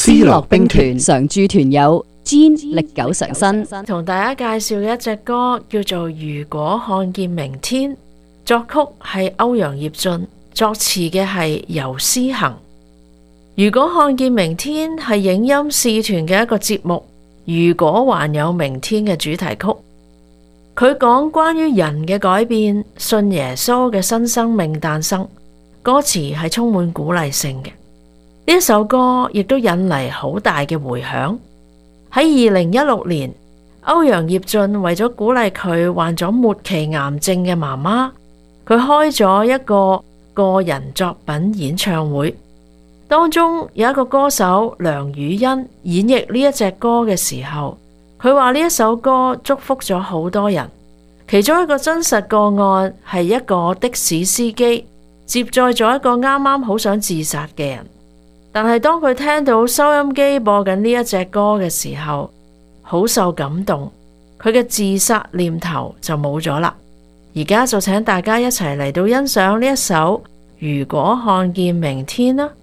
思樂兵團常駐團友 Jean 歷久常新， 同大家介紹嘅一隻歌叫做《如果看見明天》，作曲係歐陽葉駿，作詞嘅係游思行。如果看見明天係影音使團嘅一個節目，如果還有明天嘅主題曲。佢講關於人嘅改變，信耶穌嘅新生命誕生，歌詞係充滿鼓勵性嘅。呢一首歌亦都引嚟好大嘅迴響。喺2016年，歐陽葉駿為咗鼓勵佢患咗末期癌症嘅媽媽，佢開咗一個個人作品演唱會，當中有一個歌手梁宇欣演繹呢一隻歌嘅時候，佢話呢一首歌祝福咗好多人。其中一個真實個案係一個的士司機接載咗一個啱啱好想自殺嘅人，但係當佢聽到收音機播緊呢一隻歌嘅時候，好受感動，佢嘅自殺念頭就冇咗啦。而家就請大家一齊嚟到欣賞呢一首《如果看見明天》啦。